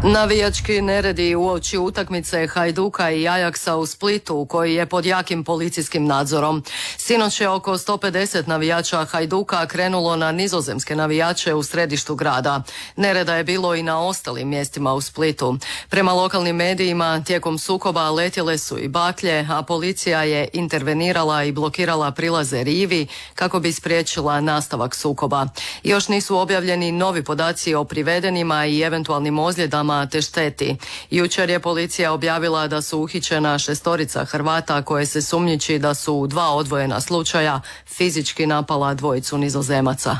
Navijački neredi uoči utakmice Hajduka i Ajaksa u Splitu, koji je pod jakim policijskim nadzorom. Sinoć je oko 150 navijača Hajduka krenulo na nizozemske navijače u središtu grada. Nereda je bilo i na ostalim mjestima u Splitu. Prema lokalnim medijima, tijekom sukoba letjele su i baklje, a policija je intervenirala i blokirala prilaze rivi kako bi spriječila nastavak sukoba. Još nisu objavljeni novi podaci o privedenima i eventualnim ozljedama te šteti. Jučer je policija objavila da su uhićena 6 Hrvata koje se sumnjiči da su u 2 odvojena slučaja fizički napala 2 Nizozemaca.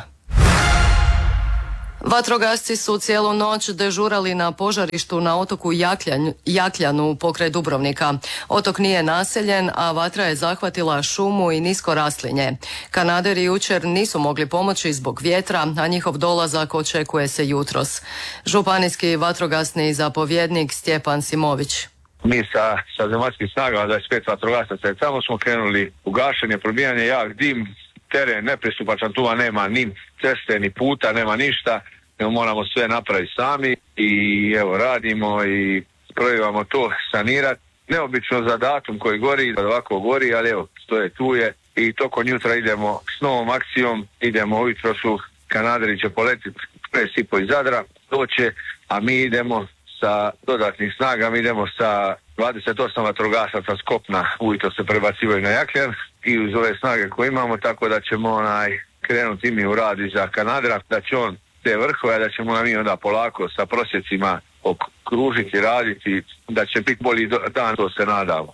Vatrogasci su cijelu noć dežurali na požarištu na otoku Jakljanu pokraj Dubrovnika. Otok nije naseljen, a vatra je zahvatila šumu i nisko raslinje. Kanaderi jučer nisu mogli pomoći zbog vjetra, a njihov dolazak očekuje se jutros. Županijski vatrogasni zapovjednik Stjepan Simović. Mi sa zemaljskih snaga, 25 vatrogasaca, samo smo krenuli u gašenje, probijanje, jak dim, teren nepristupačan, tu nema ni ceste, ni puta, nema ništa. Moramo sve napraviti sami i evo radimo i probivamo to sanirati. Neobično za datum koji gori, da ovako gori, ali evo, stoje tu je i tokom jutra idemo s novom akcijom, idemo ujutro su Kanaderi će poletiti presipo iz Zadra, doće, a mi idemo sa dodatnih snaga, mi idemo sa 28 vatrogasaca s kopna, ujutro se prebacivaju na Jakljan i uz ove snage koje imamo, tako da ćemo krenuti mi u rad iza Kanadera, da će on te vrhove, da ćemo mi onda polako sa prosjecima okružiti, raditi, da će biti bolji dan, to se nadamo.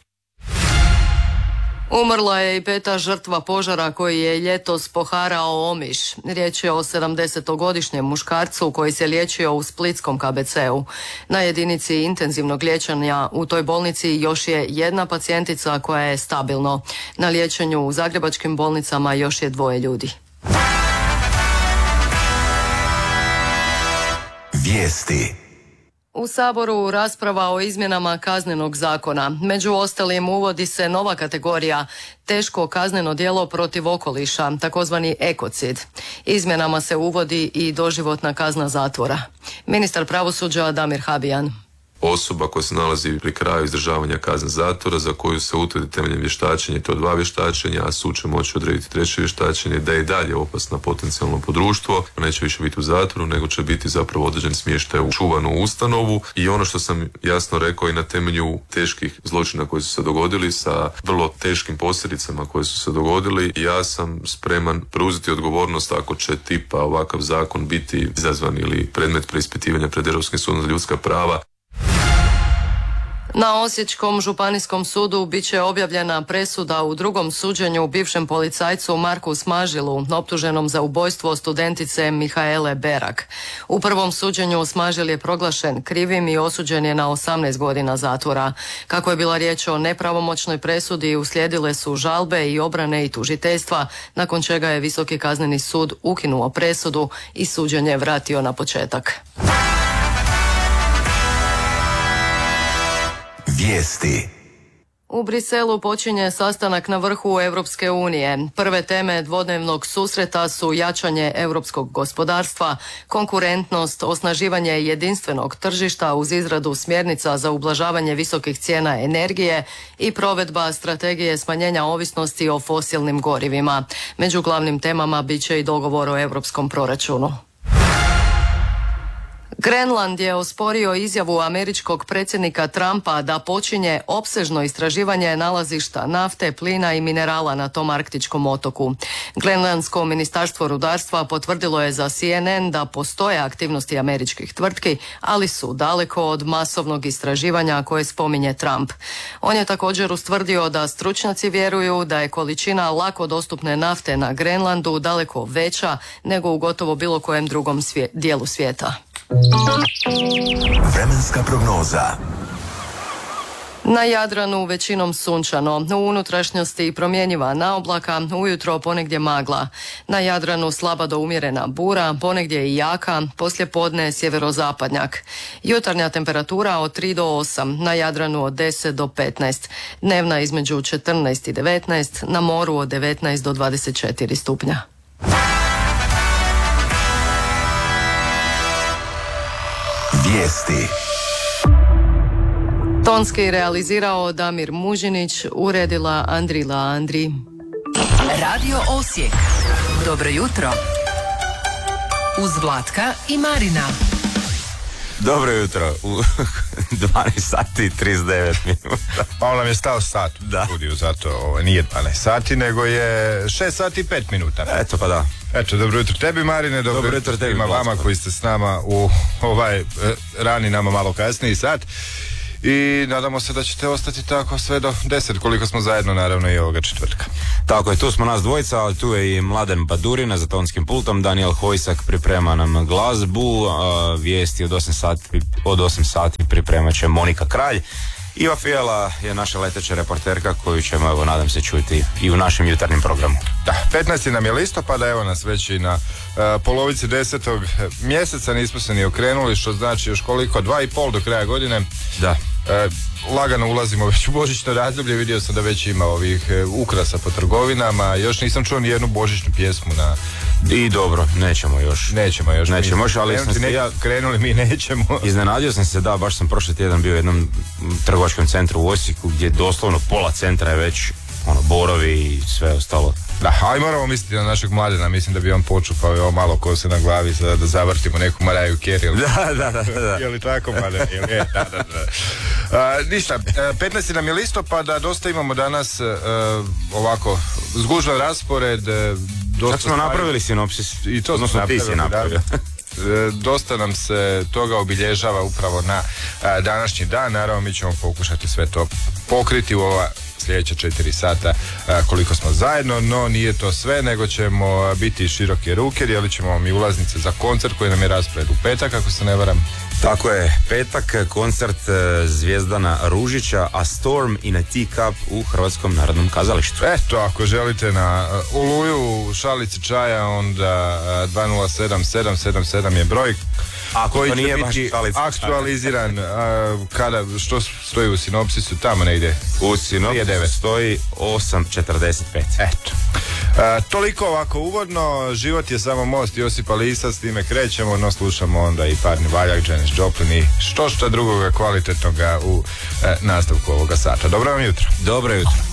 Umrla je i 5. žrtva požara koji je ljetos poharao Omiš. Riječ je o 70-godišnjem muškarcu koji se liječio u splitskom KBC-u. Na jedinici intenzivnog liječenja u toj bolnici još je jedna pacijentica koja je stabilno. Na liječenju u zagrebačkim bolnicama još je 2 ljudi. Vijesti. U Saboru rasprava o izmjenama kaznenog zakona. Među ostalim uvodi se nova kategorija teško kazneno djelo protiv okoliša, takozvani ekocid. Izmjenama se uvodi i doživotna kazna zatvora. Ministar pravosuđa Damir Habijan. Osoba koja se nalazi pri kraju izdržavanja kazne zatvora za koju se utvrdi temeljem vještačenja, i to 2 vještačenja, a sud će moći odrediti 3. vještačenje, da je i dalje opasna potencijalno po društvo, neće više biti u zatvoru, nego će biti zapravo određen smještaj u čuvanu ustanovu. I ono što sam jasno rekao, i na temelju teških zločina koji su se dogodili sa vrlo teškim posljedicama koje su se dogodili, ja sam spreman preuzeti odgovornost ako će tipa ovakav zakon biti izazvan ili predmet preispitivanja pred Europskim sudom za ljudska prava. Na Osječkom županijskom sudu bit će objavljena presuda u drugom suđenju bivšem policajcu Marku Smažilu, optuženom za ubojstvo studentice Mihaele Berak. U prvom suđenju Smažil je proglašen krivim i osuđen je na 18 godina zatvora. Kako je bila riječ o nepravomoćnoj presudi, uslijedile su žalbe i obrane i tužiteljstva, nakon čega je Visoki kazneni sud ukinuo presudu i suđenje vratio na početak. Vijesti. U Briselu počinje sastanak na vrhu Europske unije. Prve teme dvodnevnog susreta su jačanje europskog gospodarstva, konkurentnost, osnaživanje jedinstvenog tržišta uz izradu smjernica za ublažavanje visokih cijena energije i provedba strategije smanjenja ovisnosti o fosilnim gorivima. Među glavnim temama bit će i dogovor o europskom proračunu. Grenland je osporio izjavu američkog predsjednika Trumpa da počinje opsežno istraživanje nalazišta nafte, plina i minerala na tom arktičkom otoku. Grenlandsko ministarstvo rudarstva potvrdilo je za CNN da postoje aktivnosti američkih tvrtki, ali su daleko od masovnog istraživanja koje spominje Trump. On je također ustvrdio da stručnjaci vjeruju da je količina lako dostupne nafte na Grenlandu daleko veća nego u gotovo bilo kojem drugom dijelu svijeta. Vremenska prognoza. Na Jadranu većinom sunčano, u unutrašnjosti promjenjiva naoblaka, ujutro ponegdje magla. Na Jadranu slaba do umjerena bura, ponegdje i jaka, poslijepodne sjeverozapadnjak. Jutarnja temperatura od 3 do 8, na Jadranu od 10 do 15, dnevna između 14 i 19, na moru od 19 do 24 stupnja. Vijesti. Tonski realizirao Damir Mužinić, uredila Andrila Andri. Radio Osijek. Dobro jutro. Uz Vlatka i Marina. Dobro jutro, u 12 sati i 39 minuta. Malo nam je stao sat u studiju, zato nije 12 sati, nego je 6 sati i 5 minuta. Eto pa da. Eto, dobro jutro tebi, Marine, dobro jutro tebi, vama koji ste s nama u ovaj rani, nama malo kasniji sat. I nadamo se da ćete ostati tako sve do 10, koliko smo zajedno, naravno, i ovoga četvrtka. Tako je, tu smo nas dvojica, ali tu je i Mladen Badurina za tonskim pultom, Daniel Hojsak priprema nam glazbu, vijesti od 8 sati pripremat će Monika Kralj. Iva Fijela je naša leteća reporterka koju ćemo, evo, nadam se, čuti i u našem jutarnjem programu. Da, 15. nam je listopada, evo nas već i na polovici 10. mjeseca, nismo se ni okrenuli, što znači još koliko, 2,5 do kraja godine. Da. Lagano ulazimo već u božićno razdoblje, vidio sam da već ima ovih ukrasa po trgovinama, još nisam čuo ni jednu božićnu pjesmu na... I dobro, nećemo još, ali sam se krenuli mi nećemo. Iznenadio sam se, da, baš sam prošli tjedan bio u jednom trgovačkom centru u Osijeku gdje doslovno pola centra je već borovi i sve ostalo. Da, ali moramo misliti na našeg Mladena, mislim da bi on počupao ovo malo kose na glavi da zavrtimo neku Mariah Carey. Da. Je li tako, Mladen? Da. Ništa, 15. nam je listopada, dosta imamo danas ovako zgužvan raspored. Sad smo napravili sinopsis. I to odnosno ti si napravio. Dosta nam se toga obilježava upravo na današnji dan. Naravno, mi ćemo pokušati sve to pokriti u ova sljedeća 4 sata koliko smo zajedno, no nije to sve, nego ćemo biti široke ruke, dijelit ćemo vam i ulaznice za koncert koji nam je raspored u petak, ako se ne varam. Tako je, petak, koncert Zvijezdana Ružića, A Storm in a Teacup u Hrvatskom narodnom kazalištu. Eto, ako želite na oluju, šalici čaja, onda 207777 je broj koji će biti aktualiziran kada, što stoji u sinopsisu, tamo negdje. U sinopsisu stoji 8:45. Eto. Toliko ovako uvodno, život je samo most Josipa Lisa, s time krećemo, no slušamo onda i Parni valjak, Janis Joplin i što drugoga kvalitetnoga u nastavku ovoga sata. Dobro vam jutro. Dobro jutro.